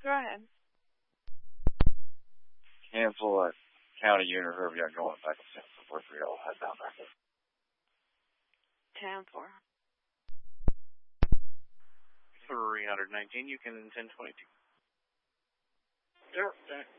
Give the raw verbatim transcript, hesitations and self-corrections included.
Go ahead. Cancel a county unit, whoever you got going back to San Four three zero. Head down back there. ten four. three nineteen, you can ten twenty-two. Sure, okay.